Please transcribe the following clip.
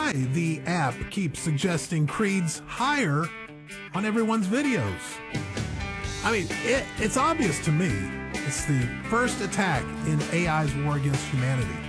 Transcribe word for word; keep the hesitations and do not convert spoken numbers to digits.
why the app keeps suggesting creeds higher on everyone's videos. I mean, it, it's obvious to me. It's the first attack in A I's war against humanity.